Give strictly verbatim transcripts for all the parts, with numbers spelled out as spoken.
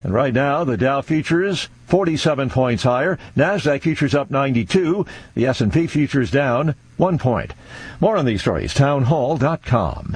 And right now, the Dow futures forty-seven points higher. NASDAQ futures up ninety-two. The S and P futures down one point. More on these stories, townhall dot com.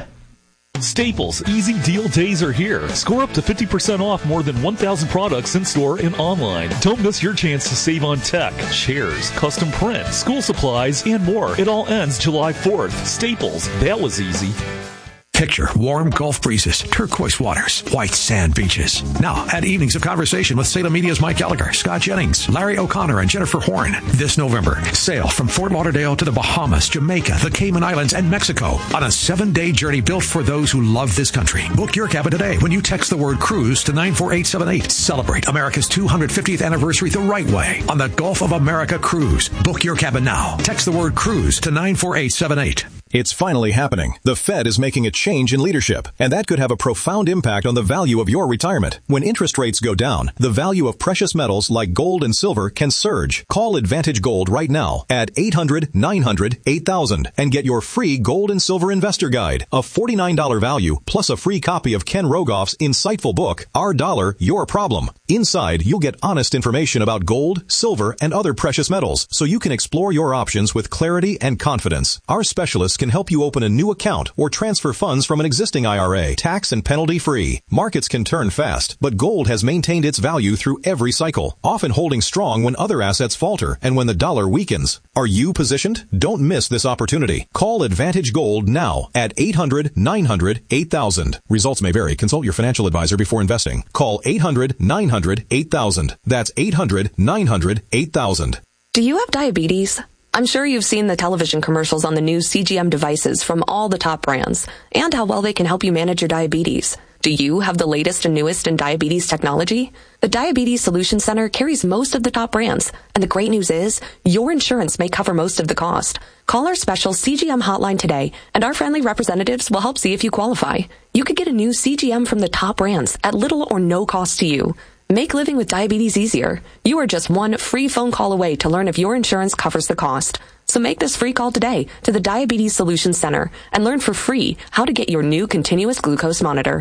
Staples Easy Deal Days are here. Score up to fifty percent off more than one thousand products in store and online. Don't miss your chance to save on tech, chairs, custom print, school supplies, and more. It all ends July fourth. Staples, that was easy. Picture warm Gulf breezes, turquoise waters, white sand beaches. Now, add evenings of conversation with Salem Media's Mike Gallagher, Scott Jennings, Larry O'Connor, and Jennifer Horn. This November, sail from Fort Lauderdale to the Bahamas, Jamaica, the Cayman Islands, and Mexico on a seven-day journey built for those who love this country. Book your cabin today when you text the word cruise to nine four eight seven eight. Celebrate America's two hundred fiftieth anniversary the right way on the Gulf of America Cruise. Book your cabin now. Text the word cruise to nine four eight seven eight. It's finally happening. The Fed is making a change in leadership, and that could have a profound impact on the value of your retirement. When interest rates go down, the value of precious metals like gold and silver can surge. Call Advantage Gold right now at eight hundred nine hundred eight thousand and get your free Gold and Silver Investor Guide, a forty-nine dollars value, plus a free copy of Ken Rogoff's insightful book, Our Dollar, Your Problem. Inside, you'll get honest information about gold, silver, and other precious metals, so you can explore your options with clarity and confidence. Our specialists can help you open a new account or transfer funds from an existing I R A, tax and penalty free. Markets can turn fast, but gold has maintained its value through every cycle, often holding strong when other assets falter and when the dollar weakens. Are you positioned? Don't miss this opportunity. Call Advantage Gold now at eight hundred nine hundred eight thousand. Results may vary. Consult your financial advisor before investing. Call eight hundred nine hundred eight thousand. That's eight hundred nine hundred eight thousand. Do you have diabetes? I'm sure you've seen the television commercials on the new C G M devices from all the top brands and how well they can help you manage your diabetes. Do you have the latest and newest in diabetes technology? The Diabetes Solution Center carries most of the top brands, and the great news is your insurance may cover most of the cost. Call our special C G M hotline today, and our friendly representatives will help see if you qualify. You could get a new C G M from the top brands at little or no cost to you. Make living with diabetes easier. You are just one free phone call away to learn if your insurance covers the cost. So make this free call today to the Diabetes Solution Center and learn for free how to get your new continuous glucose monitor.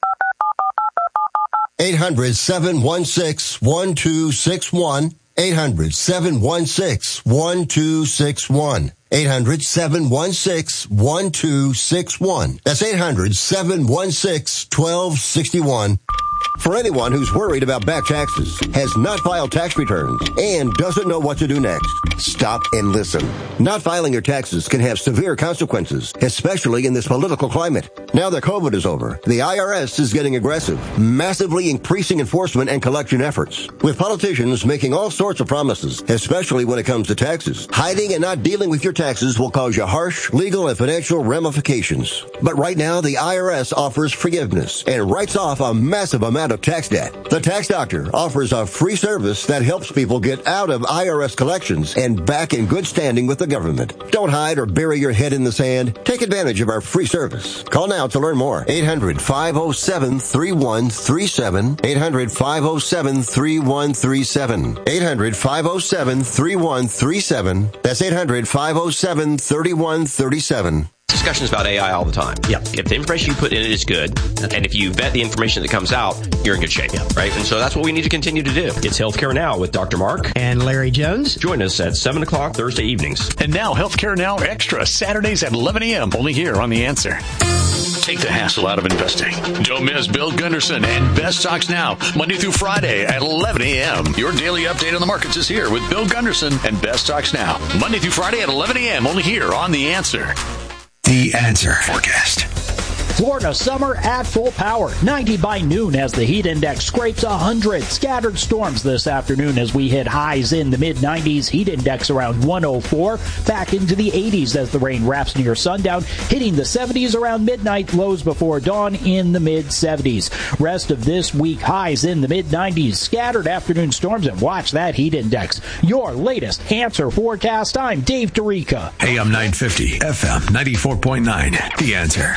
eight hundred seven one six one two six one. eight hundred seven one six one two six one. eight hundred seven one six one two six one. That's eight hundred seven one six one two six one. For anyone who's worried about back taxes, has not filed tax returns, and doesn't know what to do next, stop and listen. Not filing your taxes can have severe consequences, especially in this political climate. Now that COVID is over, the I R S is getting aggressive, massively increasing enforcement and collection efforts, with politicians making all sorts of promises, especially when it comes to taxes. Hiding and not dealing with your taxes will cause you harsh legal and financial ramifications. But right now, the I R S offers forgiveness and writes off a massive amount of tax debt. The Tax Doctor offers a free service that helps people get out of I R S collections and back in good standing with the government. Don't hide or bury your head in the sand. Take advantage of our free service. Call now to learn more. eight hundred five oh seven three one three seven. eight hundred five oh seven three one three seven. eight hundred five oh seven three one three seven. That's eight hundred five oh seven three one three seven. Discussions about A I all the time. Yep. If the information you put in it is good, and if you vet the information that comes out, you're in good shape, yep. Right? And so that's what we need to continue to do. It's Healthcare Now with Doctor Mark and Larry Jones. Join us at seven o'clock Thursday evenings. And now Healthcare Now Extra, Saturdays at eleven a.m. only here on The Answer. Take the hassle out of investing. Don't miss Bill Gunderson and Best Stocks Now, Monday through Friday at eleven a.m. Your daily update on the markets is here with Bill Gunderson and Best Stocks Now, Monday through Friday at eleven a.m. only here on The Answer. The Answer Forecast. Florida summer at full power. ninety by noon as the heat index scrapes one hundred. Scattered storms this afternoon as we hit highs in the mid nineties. Heat index around one oh four. Back into the eighties as the rain wraps near sundown. Hitting the seventies around midnight. Lows before dawn in the mid seventies. Rest of this week, highs in the mid nineties. Scattered afternoon storms, and watch that heat index. Your latest Answer Forecast. I'm Dave Tarica. A M nine fifty, F M ninety-four point nine. The Answer.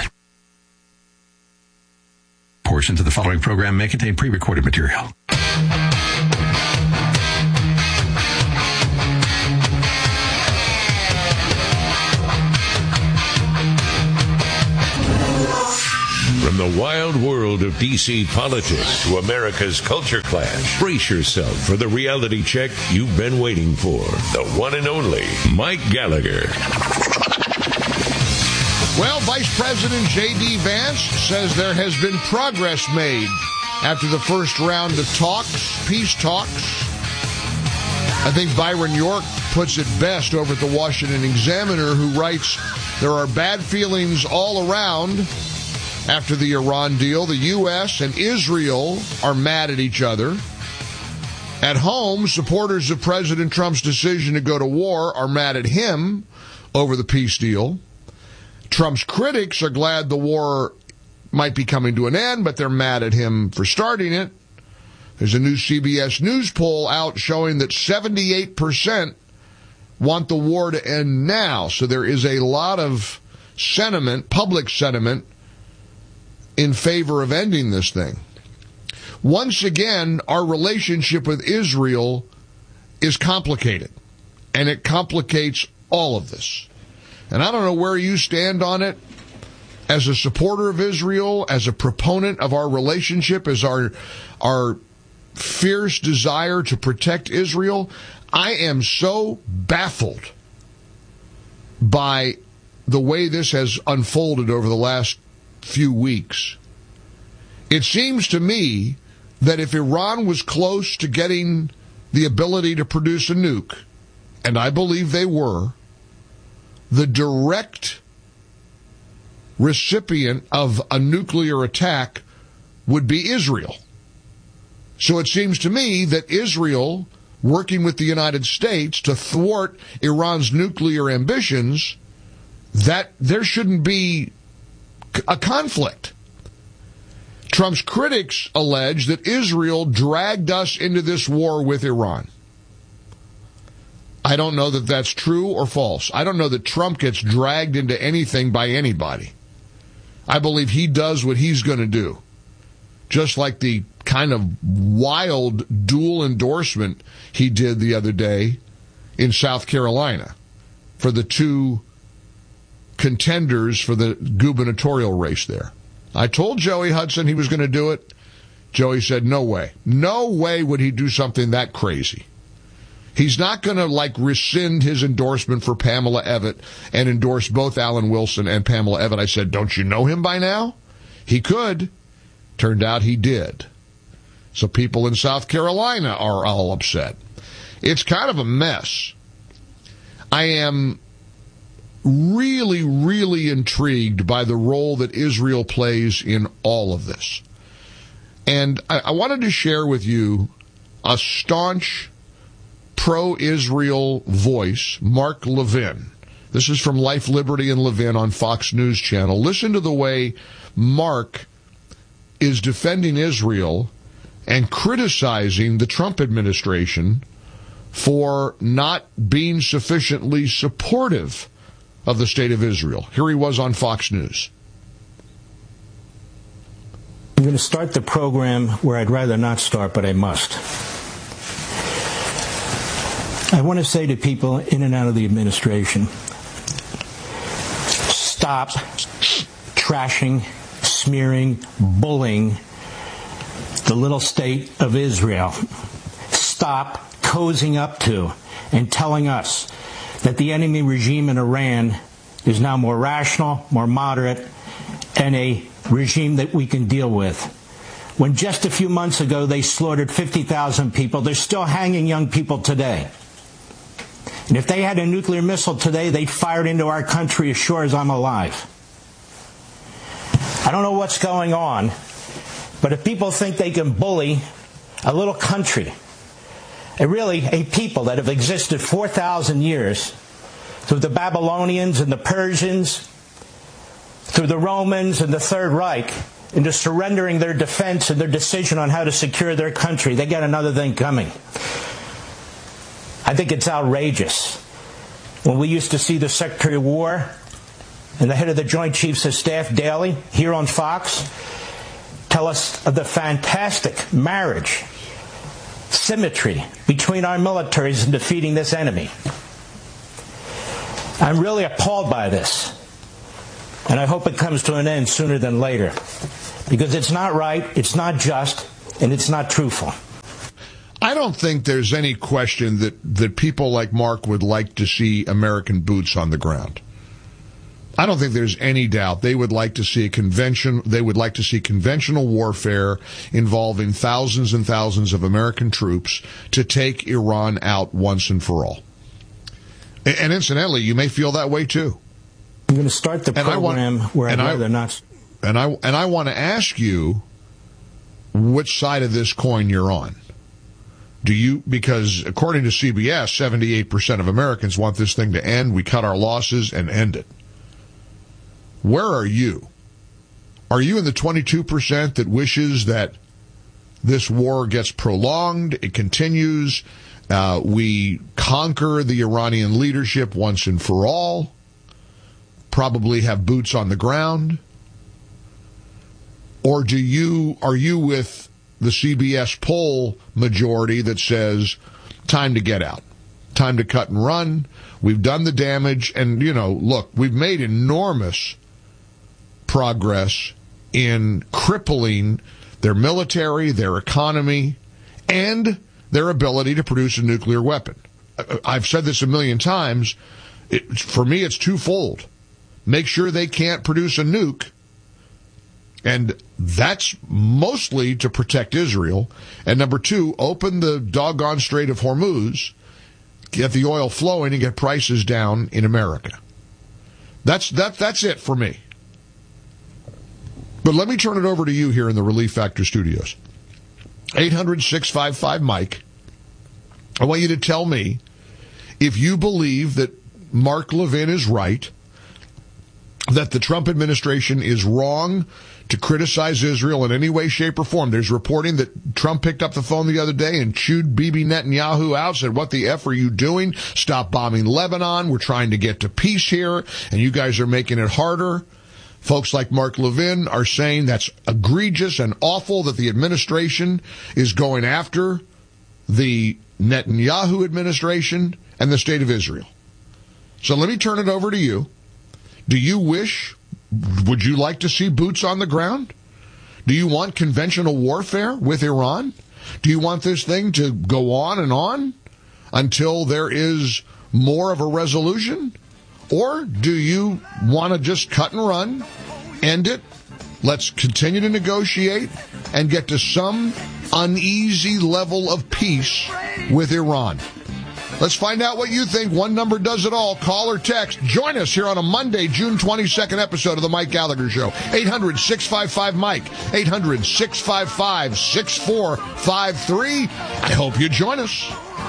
Portions of the following program may contain pre-recorded material. From the wild world of D C politics to America's culture clash, brace yourself for the reality check you've been waiting for. The one and only Mike Gallagher. Well, Vice President J D. Vance says there has been progress made after the first round of talks, peace talks. I think Byron York puts it best over at the Washington Examiner, who writes, there are bad feelings all around after the Iran deal. The U S and Israel are mad at each other. At home, supporters of President Trump's decision to go to war are mad at him over the peace deal. Trump's critics are glad the war might be coming to an end, but they're mad at him for starting it. There's a new C B S News poll out showing that seventy-eight percent want the war to end now. So there is a lot of sentiment, public sentiment, in favor of ending this thing. Once again, our relationship with Israel is complicated, and it complicates all of this. And I don't know where you stand on it. As a supporter of Israel, as a proponent of our relationship, as our our fierce desire to protect Israel, I am so baffled by the way this has unfolded over the last few weeks. It seems to me that if Iran was close to getting the ability to produce a nuke, and I believe they were, the direct recipient of a nuclear attack would be Israel. So it seems to me that Israel, working with the United States to thwart Iran's nuclear ambitions, that there shouldn't be a conflict. Trump's critics allege that Israel dragged us into this war with Iran. I don't know that that's true or false. I don't know that Trump gets dragged into anything by anybody. I believe he does what he's going to do. Just like the kind of wild dual endorsement he did the other day in South Carolina for the two contenders for the gubernatorial race there. I told Joey Hudson he was going to do it. Joey said, no way. No way would he do something that crazy. He's not going to, like, rescind his endorsement for Pamela Evette and endorse both Alan Wilson and Pamela Evette. I said, don't you know him by now? He could. Turned out he did. So people in South Carolina are all upset. It's kind of a mess. I am really, really intrigued by the role that Israel plays in all of this. And I, I wanted to share with you a staunch pro-Israel voice, Mark Levin. This is from Life, Liberty, and Levin on Fox News Channel. Listen to the way Mark is defending Israel and criticizing the Trump administration for not being sufficiently supportive of the state of Israel. Here he was on Fox News. I'm going to start the program where I'd rather not start, but I must. I want to say to people in and out of the administration, stop trashing, smearing, bullying the little state of Israel. Stop cozying up to and telling us that the enemy regime in Iran is now more rational, more moderate, and a regime that we can deal with. When just a few months ago they slaughtered fifty thousand people, they're still hanging young people today. And if they had a nuclear missile today, they'd fire it into our country as sure as I'm alive. I don't know what's going on, but if people think they can bully a little country, a really a people that have existed four thousand years, through the Babylonians and the Persians, through the Romans and the Third Reich, into surrendering their defense and their decision on how to secure their country, they got another thing coming. I think it's outrageous. When we used to see the Secretary of War and the head of the Joint Chiefs of Staff daily here on Fox tell us of the fantastic marriage, symmetry between our militaries in defeating this enemy. I'm really appalled by this, and I hope it comes to an end sooner than later. because it's not right, it's not just, and it's not truthful. I don't think there's any question that, that people like Mark would like to see American boots on the ground. I don't think there's any doubt they would like to see a convention. They would like to see conventional warfare involving thousands and thousands of American troops to take Iran out once and for all. And, and incidentally, you may feel that way too. I'm going to start the program want, where I'd rather I, not. And I and I want to ask you which side of this coin you're on. Do you, because according to C B S, seventy-eight percent of Americans want this thing to end. We cut our losses and end it. Where are you? Are you in the twenty-two percent that wishes that this war gets prolonged, it continues, uh, we conquer the Iranian leadership once and for all, probably have boots on the ground? Or do you, are you with the C B S poll majority that says, time to get out, time to cut and run, we've done the damage, and, you know, look, we've made enormous progress in crippling their military, their economy, and their ability to produce a nuclear weapon. I've said this a million times. It, for me, it's twofold. Make sure they can't produce a nuke, and that's mostly to protect Israel. And number two, open the doggone Strait of Hormuz, get the oil flowing, and get prices down in America. That's that. That's it for me. But let me turn it over to you here in the Relief Factor studios. eight hundred, six five five, Mike. I want you to tell me if you believe that Mark Levin is right, that the Trump administration is wrong to criticize Israel in any way, shape, or form. There's reporting that Trump picked up the phone the other day and chewed Bibi Netanyahu out, said, what the F are you doing? Stop bombing Lebanon. We're trying to get to peace here, and you guys are making it harder. Folks like Mark Levin are saying that's egregious and awful that the administration is going after the Netanyahu administration and the state of Israel. So let me turn it over to you. Do you wish, would you like to see boots on the ground? Do you want conventional warfare with Iran? Do you want this thing to go on and on until there is more of a resolution? Or do you want to just cut and run, end it, let's continue to negotiate, and get to some uneasy level of peace with Iran? Let's find out what you think. One number does it all. Call or text. Join us here on a Monday, June twenty-second episode of The Mike Gallagher Show. eight hundred, six five five, Mike. eight hundred, six five five, six four five three. I hope you join us.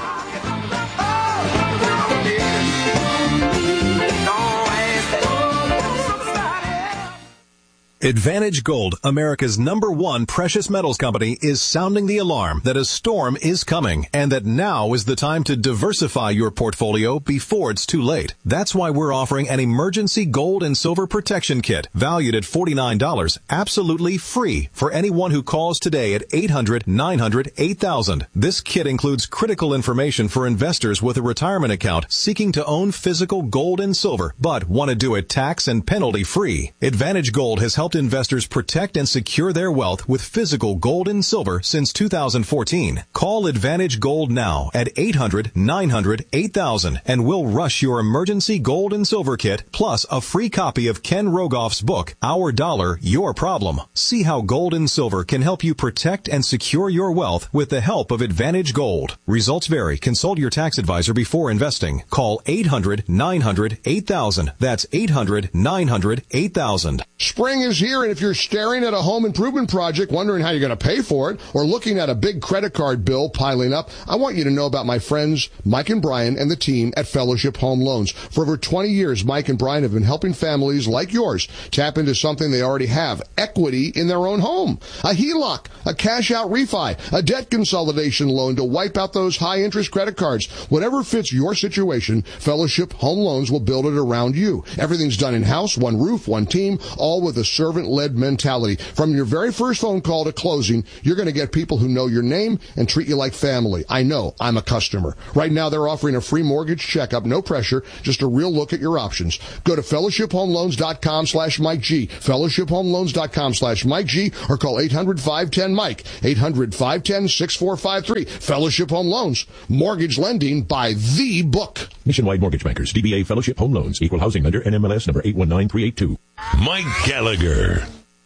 Advantage Gold, America's number one precious metals company, is sounding the alarm that a storm is coming and that now is the time to diversify your portfolio before it's too late. That's why we're offering an emergency gold and silver protection kit valued at forty-nine dollars, absolutely free for anyone who calls today at eight hundred, nine hundred, eight thousand. This kit includes critical information for investors with a retirement account seeking to own physical gold and silver, but want to do it tax and penalty free. Advantage Gold has helped investors protect and secure their wealth with physical gold and silver since two thousand fourteen. Call Advantage Gold now at eight hundred, nine hundred, eight thousand and we'll rush your emergency gold and silver kit plus a free copy of Ken Rogoff's book, Our Dollar, Your Problem. See how gold and silver can help you protect and secure your wealth with the help of Advantage Gold. Results vary. Consult your tax advisor before investing. Call eight hundred, nine hundred, eight thousand. That's eight hundred, nine hundred, eight thousand. Spring is here, and if you're staring at a home improvement project, wondering how you're going to pay for it, or looking at a big credit card bill piling up, I want you to know about my friends Mike and Brian and the team at Fellowship Home Loans. For over twenty years, Mike and Brian have been helping families like yours tap into something they already have, equity in their own home. A H E L O C, a cash-out refi, a debt consolidation loan to wipe out those high-interest credit cards. Whatever fits your situation, Fellowship Home Loans will build it around you. Everything's done in-house, one roof, one team, all with a service servant-led mentality. From your very first phone call to closing, you're going to get people who know your name and treat you like family. I know. I'm a customer. Right now, they're offering a free mortgage checkup, no pressure, just a real look at your options. Go to fellowship home loans dot com slash Mike G, fellowship home loans dot com slash Mike G, or call eight hundred, five one zero, Mike, eight hundred, five one zero, six four five three. Fellowship Home Loans, mortgage lending by the book. Nationwide Mortgage Bankers, D B A Fellowship Home Loans, Equal Housing Lender, N M L S number eight one nine three eight two. Mike Gallagher.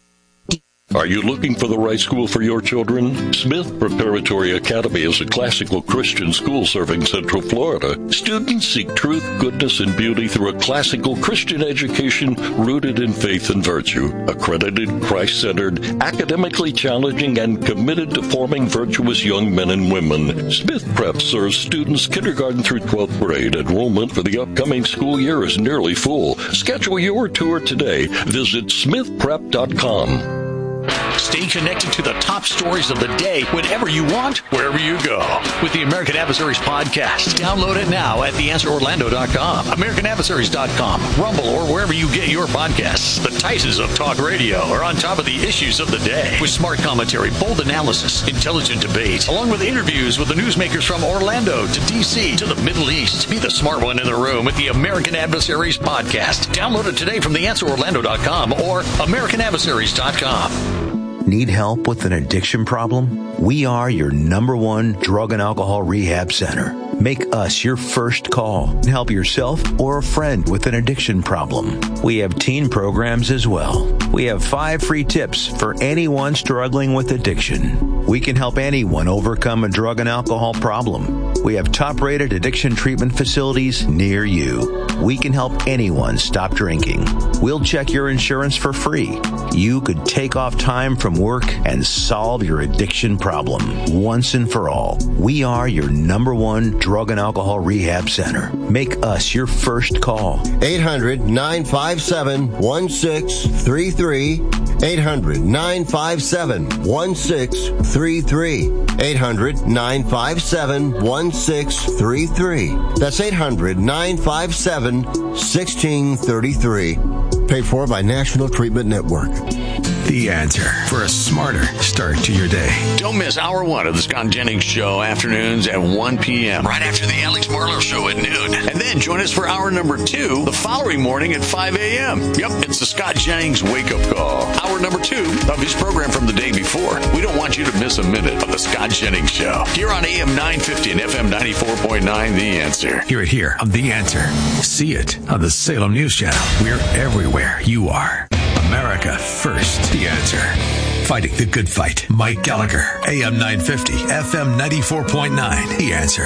Are you looking for the right school for your children? Smith Preparatory Academy is a classical Christian school serving Central Florida. Students seek truth, goodness, and beauty through a classical Christian education rooted in faith and virtue. Accredited, Christ-centered, academically challenging, and committed to forming virtuous young men and women. Smith Prep serves students kindergarten through twelfth grade. Enrollment for the upcoming school year is nearly full. Schedule your tour today. Visit smith prep dot com. Stay connected to the top stories of the day whenever you want, wherever you go. With the American Adversaries podcast. Download it now at the answer orlando dot com, american adversaries dot com, Rumble, or wherever you get your podcasts. The Titans of talk radio are on top of the issues of the day with smart commentary, bold analysis, intelligent debate, along with interviews with the newsmakers from Orlando to D C to the Middle East. Be the smart one in the room with the American Adversaries podcast. Download it today from the answer orlando dot com or american adversaries dot com. Need help with an addiction problem? We are your number one drug and alcohol rehab center. Make us your first call and help yourself or a friend with an addiction problem. We have teen programs as well. We have five free tips for anyone struggling with addiction. We can help anyone overcome a drug and alcohol problem. We have top-rated addiction treatment facilities near you. We can help anyone stop drinking. We'll check your insurance for free. You could take off time from work and solve your addiction problem once and for all. We are your number one drug and alcohol rehab center. Make us your first call. eight hundred, nine five seven, one six three three. eight hundred, nine five seven, one six three three. eight hundred, nine five seven, one six three three. That's eight hundred, nine five seven, one six three three. Paid for by National Treatment Network. The Answer for a smarter start to your day. Don't miss hour one of the Scott Jennings Show, afternoons at one p.m. right after the Alex Marlowe Show at noon. And then join us for hour number two the following morning at five a.m. Yep, it's the Scott Jennings Wake Up Call. Hour number two of his program from the day before. We don't want you to miss a minute of the Scott Jennings Show. Here on A M nine fifty and F M ninety-four point nine, The Answer. Hear it here on The Answer. See it on the Salem News Channel. We're everywhere you are. America first. The Answer. Fighting the good fight. Mike Gallagher. A M nine fifty. F M ninety-four point nine. The Answer.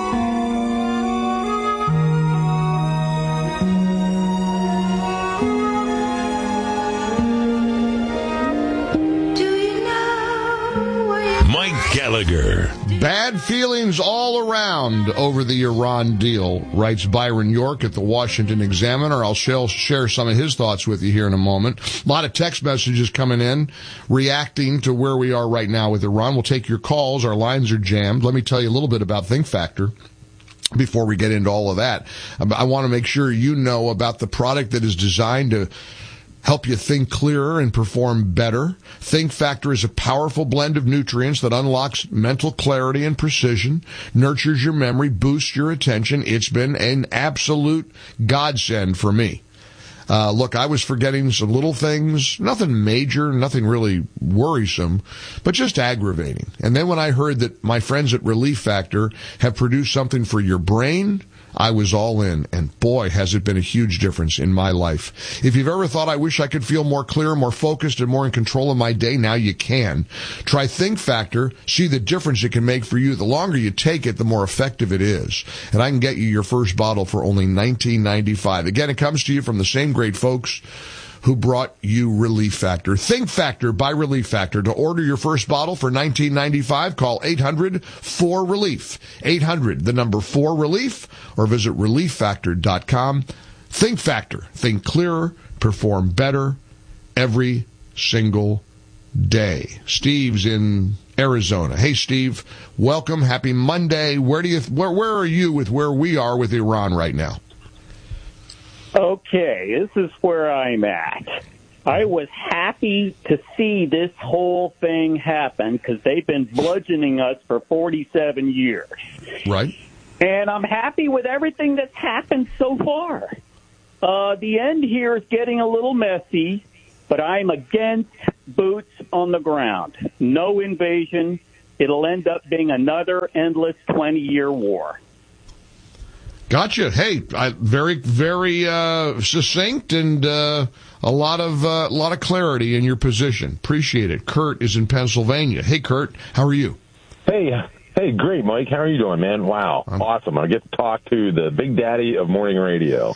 Mike Gallagher. Bad feelings all around over the Iran deal, writes Byron York at the Washington Examiner. I'll share some of his thoughts with you here in a moment. A lot of text messages coming in reacting to where we are right now with Iran. We'll take your calls. Our lines are jammed. Let me tell you a little bit about Think Factor before we get into all of that. I want to make sure you know about the product that is designed to help you think clearer and perform better. Think Factor is a powerful blend of nutrients that unlocks mental clarity and precision, nurtures your memory, boosts your attention. It's been an absolute godsend for me. Uh, look, I was forgetting some little things, nothing major, nothing really worrisome, but just aggravating. And then when I heard that my friends at Relief Factor have produced something for your brain, I was all in, and boy, has it been a huge difference in my life. If you've ever thought, I wish I could feel more clear, more focused, and more in control of my day, now you can. Try Think Factor, see the difference it can make for you. The longer you take it, the more effective it is. And I can get you your first bottle for only nineteen ninety-five. Again, it comes to you from the same great folks who brought you Relief Factor. Think Factor by Relief Factor. To order your first bottle for nineteen ninety-five, call eight hundred four relief. eight hundred, the number four relief, or visit relief factor dot com. Think Factor. Think clearer, perform better every single day. Steve's in Arizona. Hey, Steve, welcome. Happy Monday. Where do you? Where, where are you with where we are with Iran right now? Okay, this is where I'm at. I was happy to see this whole thing happen because they've been bludgeoning us for forty-seven years. Right. And I'm happy with everything that's happened so far. Uh, the end here is getting a little messy, but I'm against boots on the ground. No invasion. It'll end up being another endless twenty-year war. Gotcha. Hey, I, very, very uh, succinct and uh, a lot of uh, a lot of clarity in your position. Appreciate it. Kurt is in Pennsylvania. Hey, Kurt, how are you? Hey, hey, great, Mike. How are you doing, man? Wow, I'm, awesome. I get to talk to the big daddy of morning radio.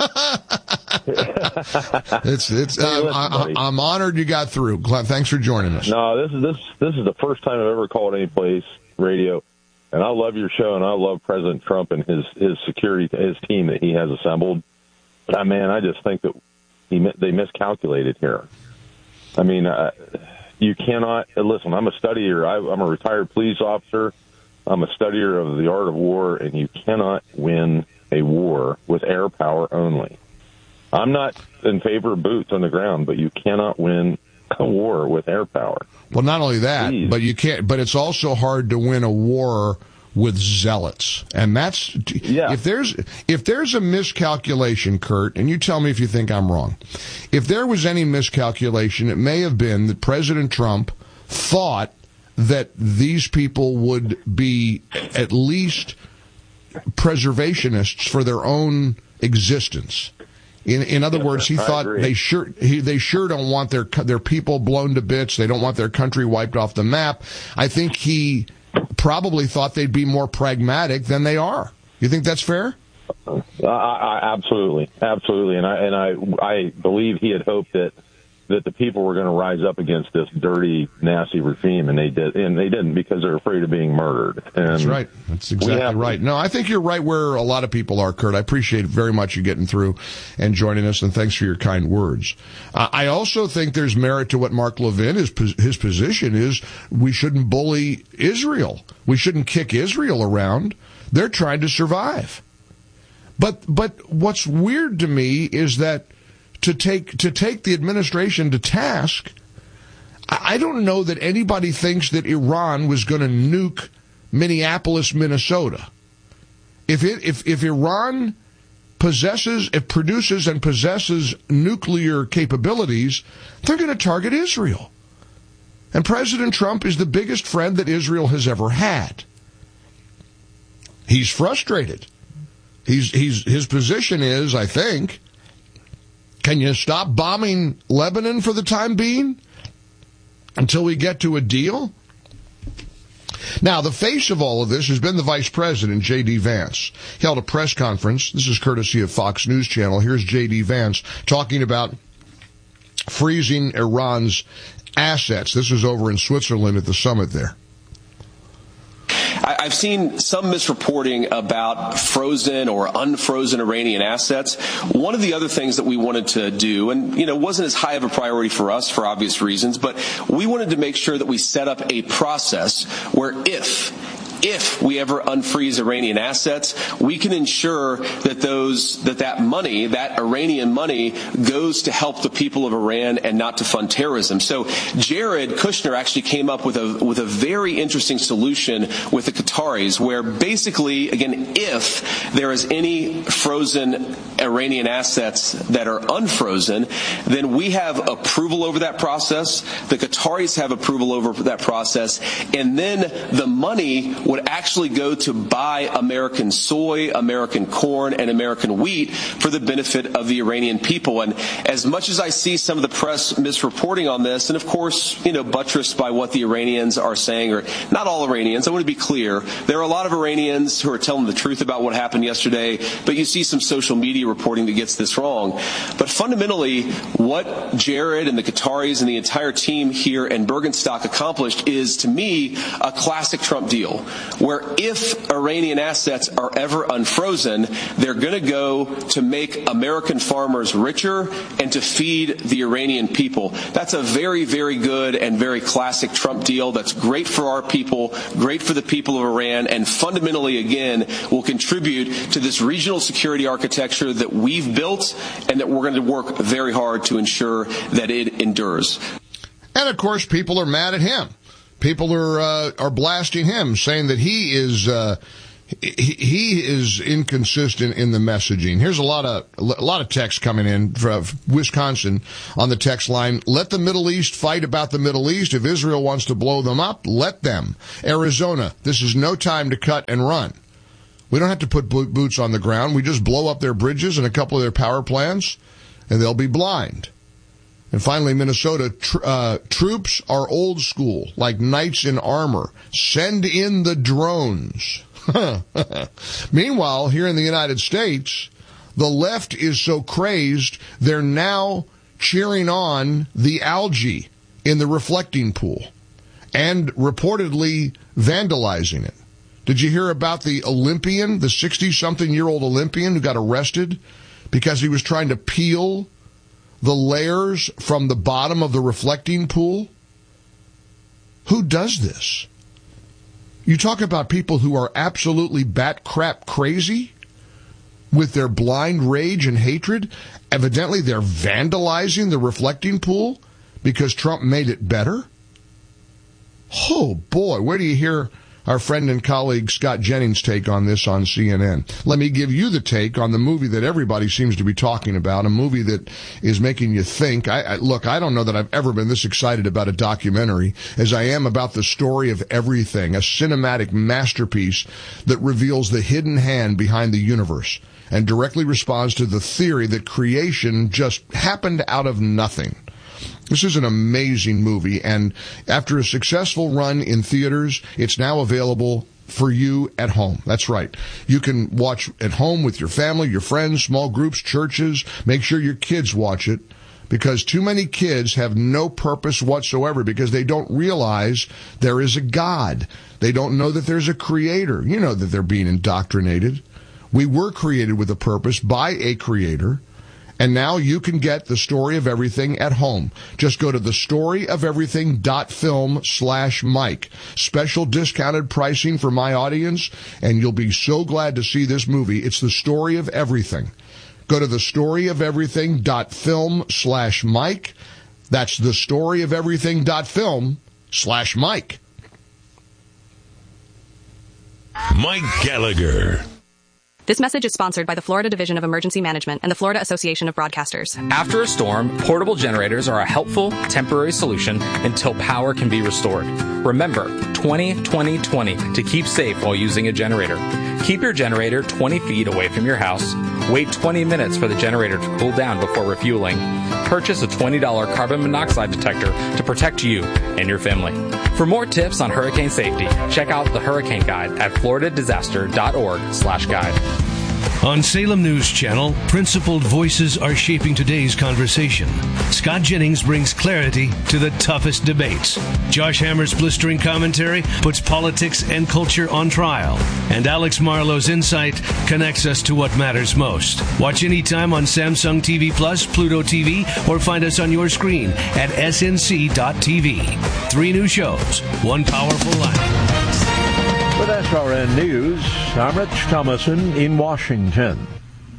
it's it's. Hey, listen, I, I, I'm honored you got through. Thanks for joining us. No, this is this this is the first time I've ever called any place radio. And I love your show, and I love President Trump and his, his security, his team that he has assembled. But, man, I just think that he they miscalculated here. I mean, uh, you cannot – listen, I'm a studier. I, I'm a retired police officer. I'm a studier of the art of war, and you cannot win a war with air power only. I'm not in favor of boots on the ground, but you cannot win a war with air power. Well, not only that, Jeez. but you can't. But it's also hard to win a war with zealots, and that's yeah. if there's if there's a miscalculation, Kurt, and you tell me if you think I'm wrong. If there was any miscalculation, it may have been that President Trump thought that these people would be at least preservationists for their own existence. In in other words, he thought they sure he, they sure don't want their their people blown to bits. They don't want their country wiped off the map. I think he probably thought they'd be more pragmatic than they are. You think that's fair? Uh, I, I, absolutely, absolutely. And I and I I believe he had hoped that that the people were going to rise up against this dirty, nasty regime, and they did, and they didn't because they're afraid of being murdered. And that's right. That's exactly right. No, I think you're right where a lot of people are, Kurt. I appreciate very much you getting through and joining us, and thanks for your kind words. Uh, I also think there's merit to what Mark Levin, his, his position is we shouldn't bully Israel. We shouldn't kick Israel around. They're trying to survive. But, but what's weird to me is that To take to take the administration to task, I don't know that anybody thinks that Iran was going to nuke Minneapolis, Minnesota. If it if if Iran possesses, it produces and possesses nuclear capabilities, they're going to target Israel. And President Trump is the biggest friend that Israel has ever had. He's frustrated. He's he's his position is, I think, can you stop bombing Lebanon for the time being until we get to a deal? Now, the face of all of this has been the Vice President, J D. Vance. He held a press conference. This is courtesy of Fox News Channel. Here's J D. Vance talking about freezing Iran's assets. This was over in Switzerland at the summit there. I've seen some misreporting about frozen or unfrozen Iranian assets. One of the other things that we wanted to do, and you know, wasn't as high of a priority for us for obvious reasons, but we wanted to make sure that we set up a process where if If we ever unfreeze Iranian assets, we can ensure that those that that money, that Iranian money, goes to help the people of Iran and not to fund terrorism. So Jared Kushner actually came up with a with a very interesting solution with the Qataris, where basically, again, if there is any frozen Iranian assets that are unfrozen, then we have approval over that process. The Qataris have approval over that process, and then the money would actually go to buy American soy, American corn, and American wheat for the benefit of the Iranian people. And as much as I see some of the press misreporting on this, and of course, you know, buttressed by what the Iranians are saying, or not all Iranians, I want to be clear, there are a lot of Iranians who are telling the truth about what happened yesterday, but you see some social media reporting that gets this wrong. But fundamentally, what Jared and the Qataris and the entire team here in Bergenstock accomplished is, to me, a classic Trump deal, where if Iranian assets are ever unfrozen, they're going to go to make American farmers richer and to feed the Iranian people. That's a very, very good and very classic Trump deal that's great for our people, great for the people of Iran, and fundamentally, again, will contribute to this regional security architecture that we've built and that we're going to work very hard to ensure that it endures. And, of course, people are mad at him. People are uh, are blasting him, saying that he is uh, he, he is inconsistent in the messaging. Here's a lot of a lot of text coming in from Wisconsin on the text line. Let the Middle East fight about the Middle East. If Israel wants to blow them up, let them. Arizona, this is no time to cut and run. We don't have to put boots on the ground. We just blow up their bridges and a couple of their power plants, and they'll be blind. And finally, Minnesota, tr- uh, troops are old school, like knights in armor. Send in the drones. Meanwhile, here in the United States, the left is so crazed, they're now cheering on the algae in the reflecting pool and reportedly vandalizing it. Did you hear about the Olympian, the sixty-something-year-old Olympian who got arrested because he was trying to peel the layers from the bottom of the reflecting pool? Who does this? You talk about people who are absolutely bat crap crazy with their blind rage and hatred. Evidently, they're vandalizing the reflecting pool because Trump made it better. Oh, boy, where do you hear our friend and colleague Scott Jennings' take on this on C N N? Let me give you the take on the movie that everybody seems to be talking about, a movie that is making you think. I, I, look, I don't know that I've ever been this excited about a documentary as I am about the story of everything, a cinematic masterpiece that reveals the hidden hand behind the universe and directly responds to the theory that creation just happened out of nothing. This is an amazing movie, and after a successful run in theaters, it's now available for you at home. That's right. You can watch at home with your family, your friends, small groups, churches. Make sure your kids watch it, because too many kids have no purpose whatsoever because they don't realize there is a God. They don't know that there's a creator. You know that they're being indoctrinated. We were created with a purpose by a creator. And now you can get The Story of Everything at home. Just go to thestoryofeverything.film slash Mike. Special discounted pricing for my audience, and you'll be so glad to see this movie. It's The Story of Everything. Go to thestoryofeverything.film slash Mike. That's thestoryofeverything.film slash Mike. Mike Gallagher. This message is sponsored by the Florida Division of Emergency Management and the Florida Association of Broadcasters. After a storm, portable generators are a helpful, temporary solution until power can be restored. Remember, twenty twenty twenty to keep safe while using a generator. Keep your generator twenty feet away from your house. Wait twenty minutes for the generator to cool down before refueling. Purchase a twenty dollars carbon monoxide detector to protect you and your family. For more tips on hurricane safety, check out the Hurricane Guide at floridadisaster.org slash guide. On Salem News Channel, principled voices are shaping today's conversation. Scott Jennings brings clarity to the toughest debates. Josh Hammer's blistering commentary puts politics and culture on trial. And Alex Marlowe's insight connects us to what matters most. Watch anytime on Samsung T V Plus, Pluto T V, or find us on your screen at S N C dot T V. Three new shows, one powerful lineup. With S R N News, I'm Rich Thomason in Washington.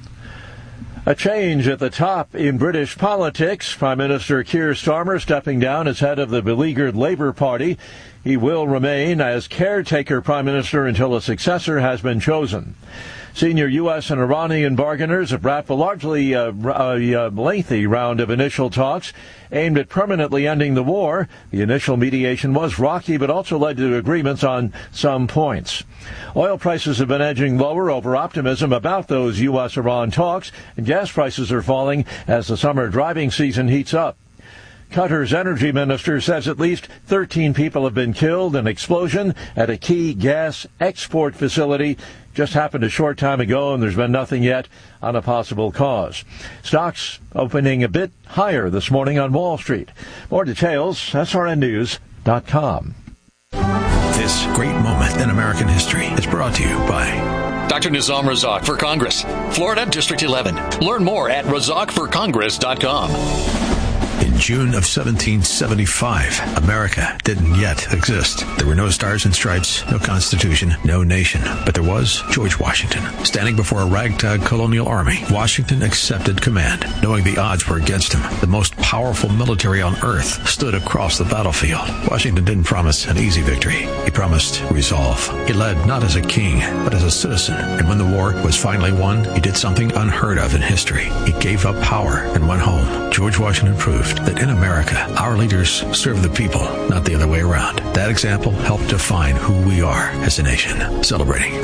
A change at the top in British politics. Prime Minister Keir Starmer stepping down as head of the beleaguered Labour Party. He will remain as caretaker Prime Minister until a successor has been chosen. Senior U S and Iranian bargainers have wrapped a largely uh, uh, lengthy round of initial talks aimed at permanently ending the war. The initial mediation was rocky, but also led to agreements on some points. Oil prices have been edging lower over optimism about those U S Iran talks, and gas prices are falling as the summer driving season heats up. Qatar's energy minister says at least thirteen people have been killed in an explosion at a key gas export facility. Just happened a short time ago, and there's been nothing yet on a possible cause. Stocks opening a bit higher this morning on Wall Street. More details, S R N news dot com. This great moment in American history is brought to you by Doctor Nizam Razak for Congress, Florida District eleven. Learn more at razak for congress dot com. In June of seventeen seventy-five, America didn't yet exist. There were no stars and stripes, no constitution, no nation. But there was George Washington. Standing before a ragtag colonial army, Washington accepted command, knowing the odds were against him. The most powerful military on earth stood across the battlefield. Washington didn't promise an easy victory. He promised resolve. He led not as a king, but as a citizen. And when the war was finally won, he did something unheard of in history. He gave up power and went home. George Washington proved that in America, our leaders serve the people, not the other way around. That example helped define who we are as a nation. Celebrating